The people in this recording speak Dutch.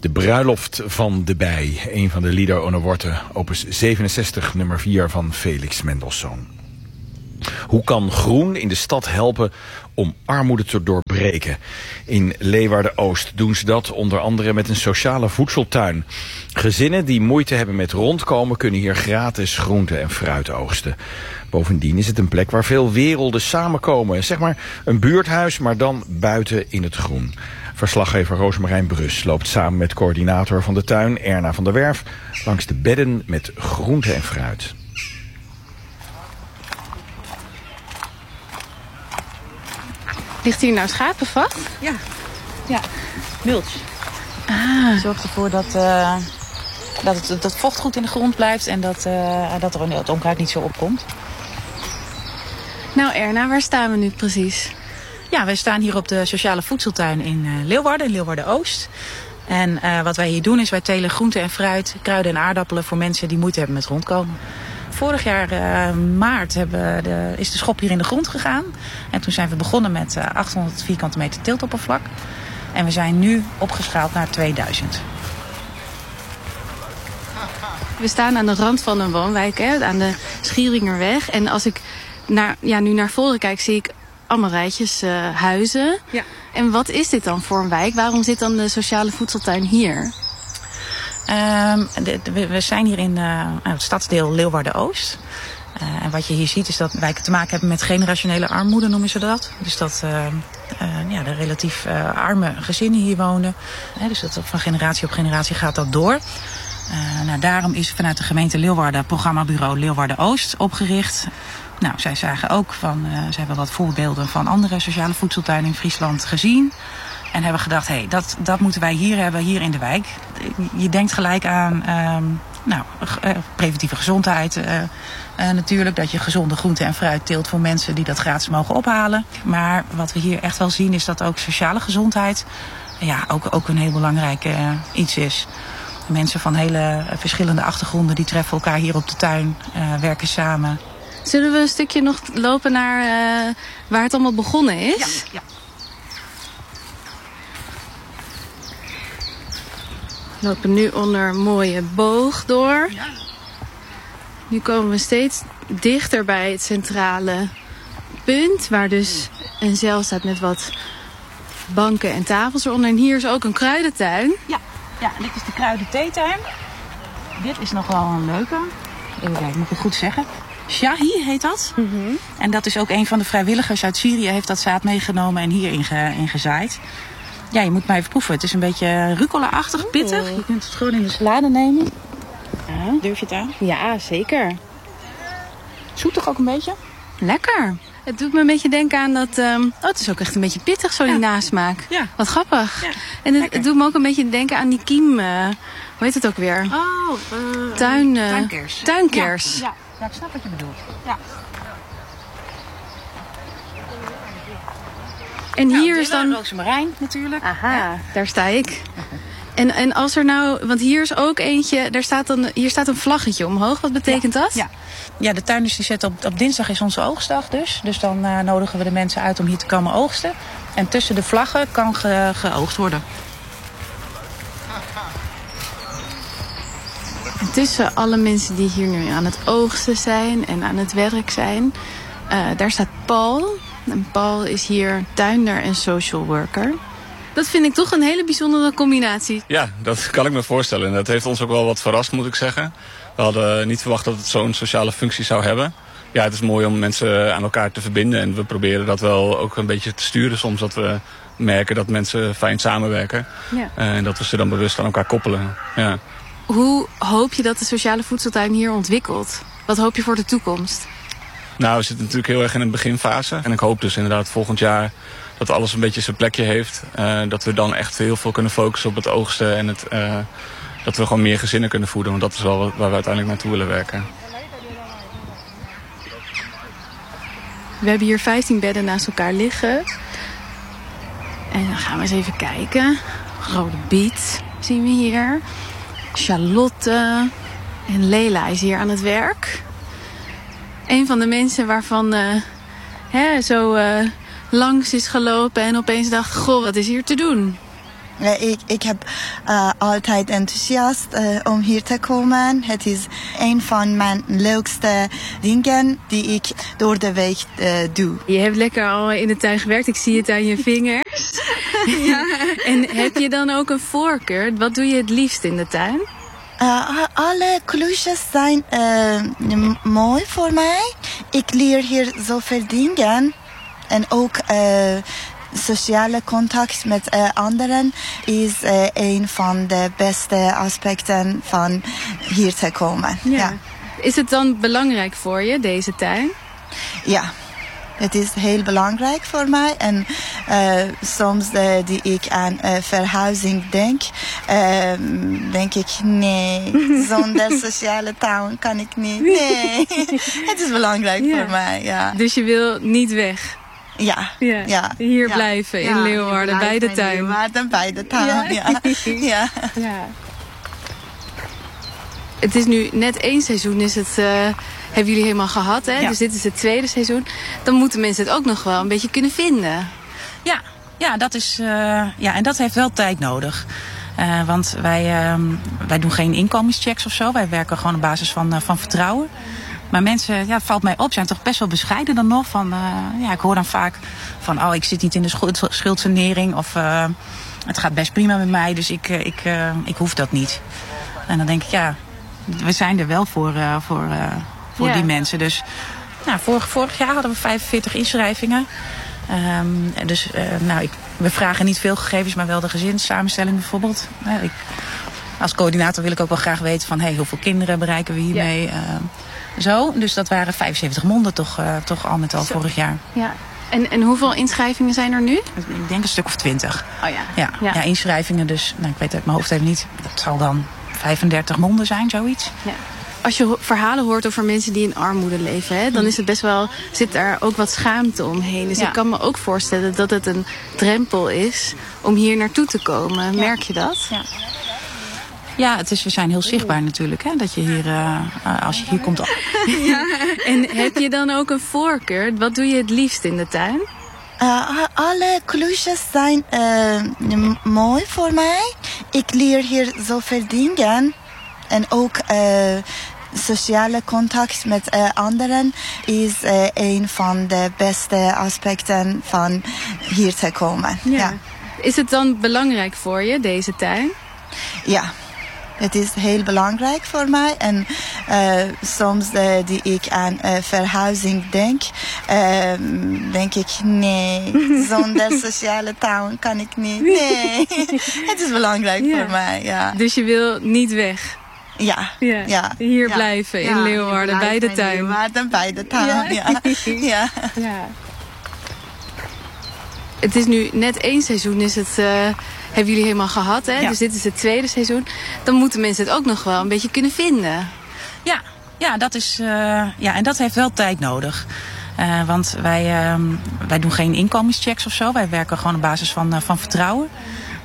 De bruiloft van de bij, een van de Lieder ohne Worte, opus 67, nummer 4 van Felix Mendelssohn. Hoe kan groen in de stad helpen om armoede te doorbreken? In Leeuwarden-Oost doen ze dat onder andere met een sociale voedseltuin. Gezinnen die moeite hebben met rondkomen kunnen hier gratis groente en fruit oogsten. Bovendien is het een plek waar veel werelden samenkomen. Zeg maar een buurthuis, maar dan buiten in het groen. Verslaggever Roosmarijn Brus loopt samen met coördinator van de tuin, Erna van der Werf, langs de bedden met groente en fruit. Ligt hier nou schapenvat? Ja. Mulch. Zorgt ervoor dat het vocht goed in de grond blijft en dat er het onkruid niet zo opkomt. Nou Erna, waar staan we nu precies? Ja, wij staan hier op de sociale voedseltuin in Leeuwarden-Oost. En wat wij hier doen is wij telen groente en fruit, kruiden en aardappelen voor mensen die moeite hebben met rondkomen. Vorig jaar maart is de schop hier in de grond gegaan. En toen zijn we begonnen met 800 vierkante meter teeltoppervlak. En we zijn nu opgeschaald naar 2000. We staan aan de rand van een woonwijk, hè, aan de Schieringerweg. En als ik nu naar voren kijk, zie ik allemaal rijtjes huizen. Ja. En wat is dit dan voor een wijk? Waarom zit dan de sociale voedseltuin hier? We zijn hier in het stadsdeel Leeuwarden-Oost. En wat je hier ziet is dat wijken te maken hebben met generationele armoede, noemen ze dat. Dus dat de relatief arme gezinnen hier wonen. Dus dat van generatie op generatie gaat dat door. Daarom is vanuit de gemeente Leeuwarden programmabureau Leeuwarden-Oost opgericht. Nou, zij zagen ook ze hebben wat voorbeelden van andere sociale voedseltuinen in Friesland gezien. En hebben gedacht, dat moeten wij hier hebben, hier in de wijk. Je denkt gelijk aan preventieve gezondheid. Natuurlijk, dat je gezonde groente en fruit teelt voor mensen die dat gratis mogen ophalen. Maar wat we hier echt wel zien is dat ook sociale gezondheid ook een heel belangrijk iets is. Mensen van hele verschillende achtergronden die treffen elkaar hier op de tuin, werken samen. Zullen we een stukje nog lopen naar waar het allemaal begonnen is? Ja. We lopen nu onder een mooie boog door. Ja. Nu komen we steeds dichter bij het centrale punt, waar dus een zeil staat met wat banken en tafels eronder. En hier is ook een kruidentuin. Ja, dit is de kruidentheetuin. Dit is nog wel een leuke. Even kijken, moet ik het goed zeggen? Shahi heet dat. Mm-hmm. En dat is ook een van de vrijwilligers uit Syrië heeft dat zaad meegenomen en hier ingezaaid. Ja, je moet maar even proeven. Het is een beetje rucola-achtig, pittig. Je kunt het gewoon in de salade nemen. Ja, durf je het aan? Ja, zeker. Zoetig ook een beetje. Lekker. Het doet me een beetje denken aan dat... het is ook echt een beetje pittig, zo die nasmaak. Ja. Wat grappig. Ja, en het doet me ook een beetje denken aan die kiem... hoe heet het ook weer? Tuinkers. Tuinkers. Ja, ik snap wat je bedoelt. Ja. En hier is dan... rozemarijn natuurlijk. Aha, daar sta ik. En als er nou... Want hier is ook eentje... Hier staat een vlaggetje omhoog. Wat betekent dat? Ja, de tuinders die zetten op dinsdag is onze oogstdag dus. Dus dan nodigen we de mensen uit om hier te komen oogsten. En tussen de vlaggen kan geoogst worden. En tussen alle mensen die hier nu aan het oogsten zijn en aan het werk zijn... daar staat Paul. En Paul is hier tuinder en social worker. Dat vind ik toch een hele bijzondere combinatie. Ja, dat kan ik me voorstellen. En dat heeft ons ook wel wat verrast, moet ik zeggen. We hadden niet verwacht dat het zo'n sociale functie zou hebben. Ja, het is mooi om mensen aan elkaar te verbinden. En we proberen dat wel ook een beetje te sturen soms. Dat we merken dat mensen fijn samenwerken. Ja. En dat we ze dan bewust aan elkaar koppelen. Ja. Hoe hoop je dat de sociale voedseltuin hier ontwikkelt? Wat hoop je voor de toekomst? Nou, we zitten natuurlijk heel erg in een beginfase. En ik hoop dus inderdaad volgend jaar dat alles een beetje zijn plekje heeft. Dat we dan echt heel veel kunnen focussen op het oogsten. En dat we gewoon meer gezinnen kunnen voeden. Want dat is wel waar we uiteindelijk naartoe willen werken. We hebben hier 15 bedden naast elkaar liggen. En dan gaan we eens even kijken. Rode biet zien we hier. Charlotte. En Leila is hier aan het werk. Een van de mensen waarvan zo langs is gelopen en opeens dacht... Goh, wat is hier te doen? Ik heb altijd enthousiast om hier te komen. Het is een van mijn leukste dingen die ik door de week doe. Je hebt lekker al in de tuin gewerkt. Ik zie het aan je vingers. Ja. En heb je dan ook een voorkeur? Wat doe je het liefst in de tuin? Alle klusjes zijn mooi voor mij. Ik leer hier zoveel dingen. En ook sociale contact met anderen is een van de beste aspecten van hier te komen. Ja. Is het dan belangrijk voor je, deze tuin? Ja. Het is heel belangrijk voor mij en soms die ik aan verhuizing denk ik nee, zonder sociale tuin kan ik niet. Nee, het is belangrijk voor mij. Ja. Dus je wil niet weg? Ja. Hier blijven in Leeuwarden, bij de tuin. Leeuwarden, bij de tuin, ja. Het is nu net 1 seizoen, hebben jullie helemaal gehad, hè? Ja. Dus dit is het 2e seizoen. Dan moeten mensen het ook nog wel een beetje kunnen vinden. Ja, dat is, en dat heeft wel tijd nodig. Want wij doen geen inkomenschecks of zo. Wij werken gewoon op basis van vertrouwen. Maar mensen, het valt mij op, zijn toch best wel bescheiden dan nog. Ik hoor dan vaak van, ik zit niet in de schuldsanering. Of het gaat best prima met mij, dus ik hoef dat niet. En dan denk ik, we zijn er wel voor die mensen. Dus vorig jaar hadden we 45 inschrijvingen. We vragen niet veel gegevens, maar wel de gezinssamenstelling bijvoorbeeld. Als coördinator wil ik ook wel graag weten van hoeveel kinderen bereiken we hiermee. Dus dat waren 75 monden toch al met al vorig jaar. Ja. En hoeveel inschrijvingen zijn er nu? Ik denk een stuk of 20. Oh ja. Ja, inschrijvingen dus. Ik weet het uit mijn hoofd even niet. Dat zal dan 35 monden zijn, zoiets. Ja. Als je verhalen hoort over mensen die in armoede leven, hè, dan is het zit daar ook wat schaamte omheen. Dus ik kan me ook voorstellen dat het een drempel is om hier naartoe te komen. Merk je dat? Ja, we zijn heel zichtbaar natuurlijk, hè, dat je hier, als je hier komt. En heb je dan ook een voorkeur? Wat doe je het liefst in de tuin? Alle klusjes zijn mooi voor mij. Ik leer hier zoveel dingen. En ook sociale contact met anderen is een van de beste aspecten van hier te komen. Ja. Is het dan belangrijk voor je, deze tuin? Ja. Het is heel belangrijk voor mij en soms die ik aan verhuizing denk ik nee, zonder sociale tuin kan ik niet. Nee, het is belangrijk voor mij, ja. Dus je wil niet weg? Ja. Hier blijven in Leeuwarden, bij de tuin. Leeuwarden, bij de tuin, ja. Het is nu net 1 seizoen, hebben jullie helemaal gehad, hè? Ja. Dus dit is het 2e seizoen. Dan moeten mensen het ook nog wel een beetje kunnen vinden. Ja, dat is, en dat heeft wel tijd nodig. Want wij doen geen inkomenschecks of zo. Wij werken gewoon op basis van vertrouwen.